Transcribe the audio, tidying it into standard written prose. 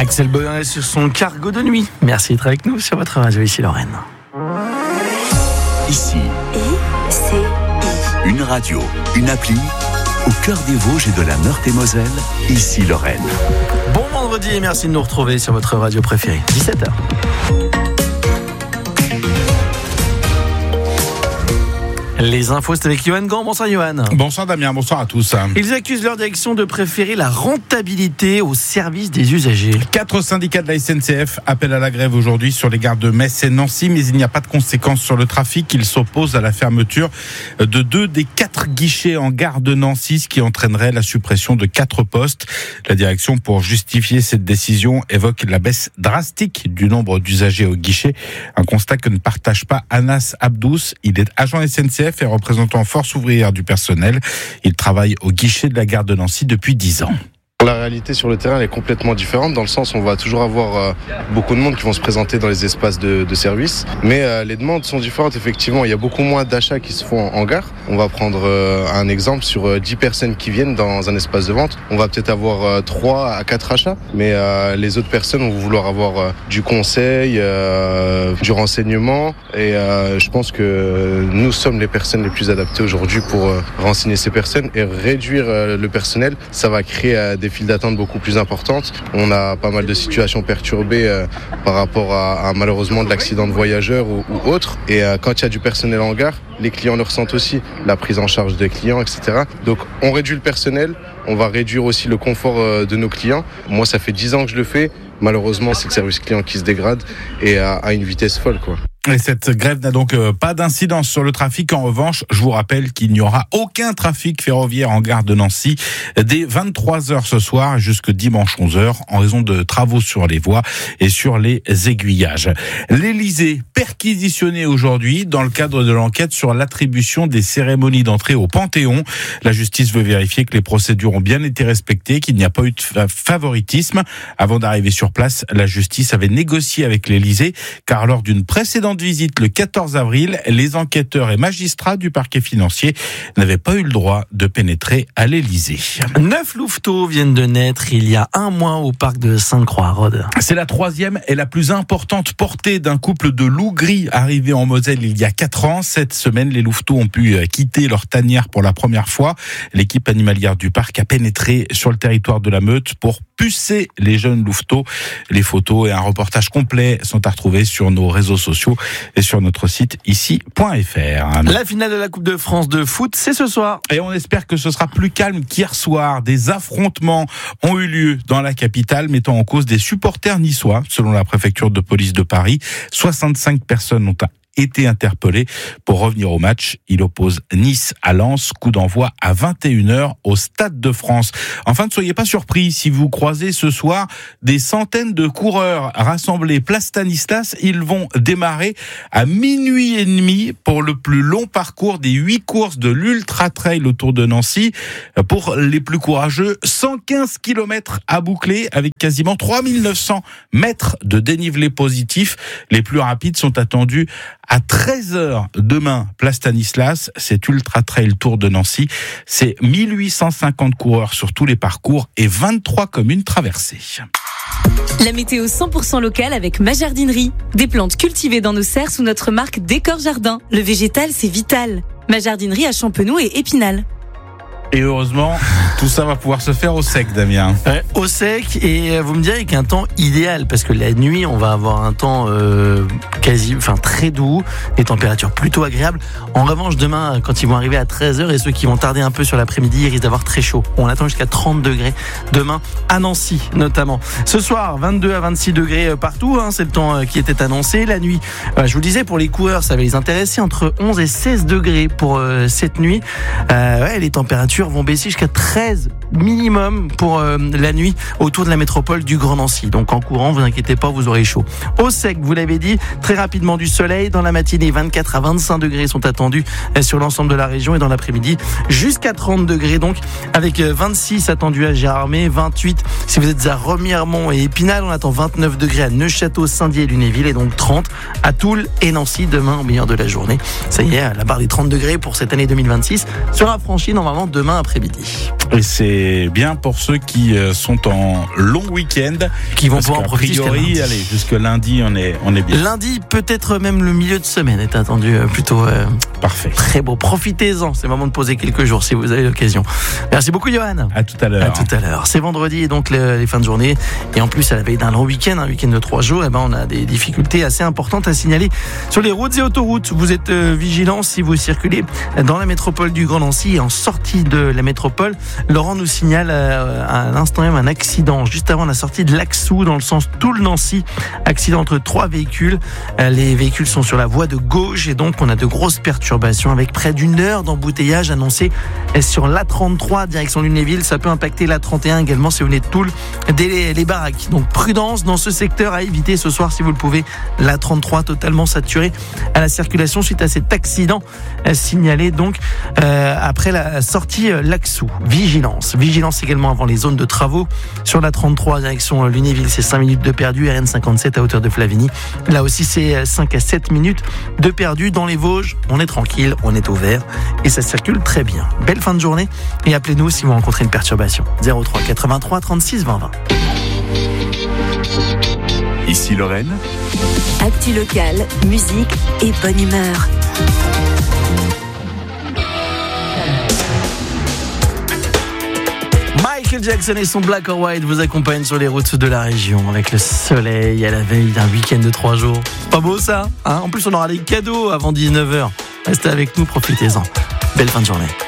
Axel Boyan est sur son cargo de nuit. Merci d'être avec nous sur votre radio, ici Lorraine. Ici, une radio, une appli, au cœur des Vosges et de la Meurthe-et-Moselle, ici Lorraine. Bon vendredi et merci de nous retrouver sur votre radio préférée, 17h. Les infos, c'est avec Johan Gant. Bonsoir Johan. Bonsoir Damien, bonsoir à tous. Ils accusent leur direction de préférer la rentabilité au service des usagers. 4 syndicats de la SNCF appellent à la grève aujourd'hui sur les gares de Metz et Nancy, mais il n'y a pas de conséquences sur le trafic. Ils s'opposent à la fermeture de 2 des 4 guichets en gare de Nancy, ce qui entraînerait la suppression de 4 postes. La direction, pour justifier cette décision, évoque la baisse drastique du nombre d'usagers au guichet. Un constat que ne partage pas Anas Abdous. Il est agent SNCF et représentant force ouvrière du personnel. Il travaille au guichet de la gare de Nancy depuis 10 ans. La réalité sur le terrain elle est complètement différente dans le sens où on va toujours avoir beaucoup de monde qui vont se présenter dans les espaces de service, mais les demandes sont différentes effectivement. Il y a beaucoup moins d'achats qui se font en gare. On va prendre un exemple sur 10 personnes qui viennent dans un espace de vente. On va peut-être avoir 3 à 4 achats, mais les autres personnes vont vouloir avoir du conseil, du renseignement et je pense que nous sommes les personnes les plus adaptées aujourd'hui pour renseigner ces personnes et réduire le personnel. Ça va créer des files d'attente beaucoup plus importantes. On a pas mal de situations perturbées par rapport à malheureusement de l'accident de voyageurs ou autre. Et quand il y a du personnel en gare, les clients le ressentent aussi, la prise en charge des clients, etc. Donc on réduit le personnel, on va réduire aussi le confort de nos clients. Moi, ça fait 10 ans que je le fais. Malheureusement, c'est le service client qui se dégrade et à une vitesse folle, quoi. Et cette grève n'a donc pas d'incidence sur le trafic. En revanche, je vous rappelle qu'il n'y aura aucun trafic ferroviaire en gare de Nancy dès 23h ce soir jusque dimanche 11h en raison de travaux sur les voies et sur les aiguillages. L'Élysée perquisitionné aujourd'hui dans le cadre de l'enquête sur l'attribution des cérémonies d'entrée au Panthéon. La justice veut vérifier que les procédures ont bien été respectées, qu'il n'y a pas eu de favoritisme. Avant d'arriver sur place, la justice avait négocié avec l'Élysée car lors d'une précédente visite le 14 avril, les enquêteurs et magistrats du parquet financier n'avaient pas eu le droit de pénétrer à l'Élysée. 9 louveteaux viennent de naître il y a un mois au parc de Sainte-Croix, Rode. C'est la 3e et la plus importante portée d'un couple de loups gris arrivé en Moselle il y a 4 ans. Cette semaine, les louveteaux ont pu quitter leur tanière pour la première fois. L'équipe animalière du parc a pénétré sur le territoire de la Meute pour pucer les jeunes louveteaux. Les photos et un reportage complet sont à retrouver sur nos réseaux sociaux et sur notre site ici.fr. La finale de la Coupe de France de foot, c'est ce soir. Et on espère que ce sera plus calme qu'hier soir. Des affrontements ont eu lieu dans la capitale, mettant en cause des supporters niçois. Selon la préfecture de police de Paris, 65 personnes ont été interpellé pour revenir au match. Il oppose Nice à Lens, coup d'envoi à 21h au Stade de France. Enfin, ne soyez pas surpris si vous croisez ce soir des centaines de coureurs rassemblés place Stanislas. Ils vont démarrer à 00h30 pour le plus long parcours des 8 courses de l'Ultra Trail autour de Nancy. Pour les plus courageux, 115 km à boucler avec quasiment 3900 mètres de dénivelé positif. Les plus rapides sont attendus à 13h demain, place Stanislas. C'est Ultra Trail Tour de Nancy. C'est 1850 coureurs sur tous les parcours et 23 communes traversées. La météo 100% locale avec ma jardinerie. Des plantes cultivées dans nos serres sous notre marque Décor Jardin. Le végétal, c'est vital. Ma jardinerie à Champenoux et Épinal. Et heureusement, tout ça va pouvoir se faire au sec, Damien. Au sec, et vous me direz qu'un temps idéal, parce que la nuit, on va avoir un temps très doux, des températures plutôt agréables. En revanche, demain, quand ils vont arriver à 13h, et ceux qui vont tarder un peu sur l'après-midi, ils risquent d'avoir très chaud. On attend jusqu'à 30 degrés demain, à Nancy notamment. Ce soir, 22 à 26 degrés partout, c'est le temps qui était annoncé. La nuit, je vous le disais, pour les coureurs, ça va les intéresser, entre 11 et 16 degrés pour cette nuit. Les températures vont baisser jusqu'à 13 minimum pour la nuit autour de la métropole du Grand Nancy. Donc en courant, vous inquiétez pas, vous aurez chaud. Au sec, vous l'avez dit, très rapidement du soleil. Dans la matinée, 24 à 25 degrés sont attendus sur l'ensemble de la région et dans l'après-midi, jusqu'à 30 degrés. Donc avec 26 attendus à Gérardmer, 28 si vous êtes à Remiremont et Épinal. On attend 29 degrés à Neufchâteau, Saint-Dié et Lunéville et donc 30 à Toul et Nancy demain au meilleur de la journée. Ça y est, la barre des 30 degrés pour cette année 2026 sera franchie normalement demain demain après-midi. Et c'est bien pour ceux qui sont en long week-end. Qui vont pouvoir en profiter jusqu'à lundi. Allez, jusque lundi, on est bien. Lundi, peut-être même le milieu de semaine est attendu plutôt parfait. Très beau. Profitez-en. C'est le moment de poser quelques jours si vous avez l'occasion. Merci beaucoup, Johan. À tout à l'heure. À tout à l'heure. C'est vendredi et donc les fins de journée. Et en plus, à la veille d'un long week-end, un week-end de 3 jours, on a des difficultés assez importantes à signaler sur les routes et autoroutes. Vous êtes vigilants si vous circulez dans la métropole du Grand Nancy et en sortie de la métropole. Laurent nous signale à l'instant même un accident juste avant la sortie de l'Axou dans le sens Toul-Nancy. Accident entre 3 véhicules. Les véhicules sont sur la voie de gauche et donc on a de grosses perturbations avec près d'une heure d'embouteillage annoncé sur l'A33 direction Lunéville. Ça peut impacter l'A31 également si vous venez de Toul, dès les baraques. Donc prudence dans ce secteur à éviter ce soir si vous le pouvez. L'A33 totalement saturée à la circulation suite à cet accident signalé donc après la sortie l'Axou. Vigilance également avant les zones de travaux sur la 33 direction Lunéville, c'est 5 minutes de perdu. RN57 à hauteur de Flavigny, là aussi c'est 5 à 7 minutes de perdu. Dans les Vosges, on est tranquille, on est au vert et ça circule très bien. Belle fin de journée et appelez-nous si vous rencontrez une perturbation. 03 83 36 20 20. Ici Lorraine. Actu locale, musique et bonne humeur. Michael Jackson et son Black or White vous accompagnent sur les routes de la région avec le soleil à la veille d'un week-end de 3 jours. Pas beau ça, hein? En plus on aura des cadeaux avant 19h. Restez avec nous, profitez-en. Belle fin de journée.